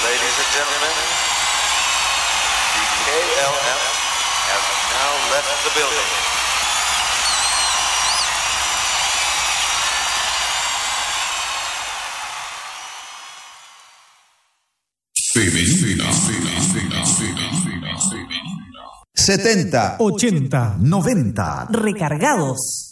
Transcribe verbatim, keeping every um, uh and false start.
Ladies and gentlemen, the K L M has now left the building. setenta, ochenta, noventa. Recargados.